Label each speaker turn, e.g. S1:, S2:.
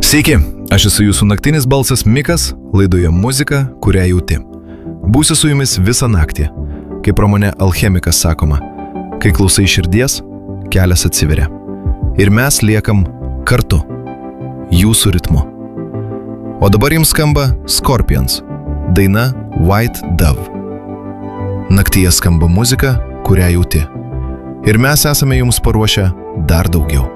S1: Sveiki, aš esu jūsų naktinis balsas Mikas, laidoje muzika, kurią jauti. Būsiu su jumis visą naktį. Kaip Romane Alchemikas sakoma, kai klausai širdies, kelias atsiveria. Ir mes liekam kartu, jūsų ritmu. O dabar jums skamba Scorpions, daina White Dove. Naktyje skamba muzika, kurią jauti. Ir mes esame jums paruošę dar daugiau.